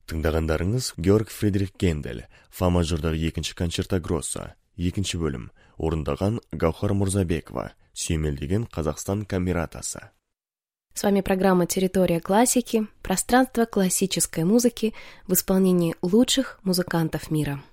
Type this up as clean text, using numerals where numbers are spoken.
Тыңдағандарыңыз Георг Фридрих Гендель, фа мажордағы екінші концерта гроссо, екінші бөлім, орындаған Гаухар Мурзабекова, сүйемелдеген Қазақстан камератасы. С вами программа «Территория классики», пространство классической музыки в исполнении лучших музыкантов мира.